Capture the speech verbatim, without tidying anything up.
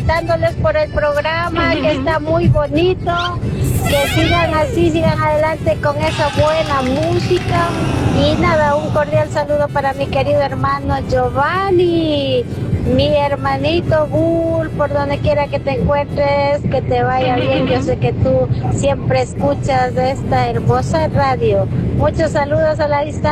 felicitándoles por el programa, que está muy bonito, que sigan así, sigan adelante con esa buena música. Y nada, un cordial saludo para mi querido hermano Giovanni, mi hermanito Bull, por donde quiera que te encuentres, que te vaya bien. Yo sé que tú siempre escuchas esta hermosa radio. Muchos saludos a la distancia.